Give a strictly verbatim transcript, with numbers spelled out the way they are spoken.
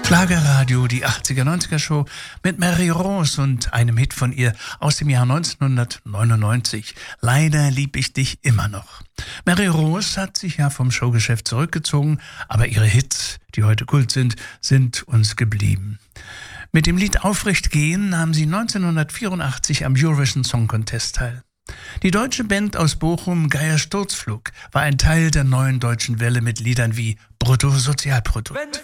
Schlagerradio, die achtziger-neunziger-Show mit Mary Rose und einem Hit von ihr aus dem Jahr neunzehnhundertneunundneunzig. Leider lieb ich dich immer noch. Mary Rose hat sich ja vom Showgeschäft zurückgezogen, aber ihre Hits, die heute Kult sind, sind uns geblieben. Mit dem Lied Aufrecht gehen nahm sie neunzehnhundertvierundachtzig am Eurovision Song Contest teil. Die deutsche Band aus Bochum, Geier Sturzflug, war ein Teil der neuen deutschen Welle mit Liedern wie Bruttosozialprodukt.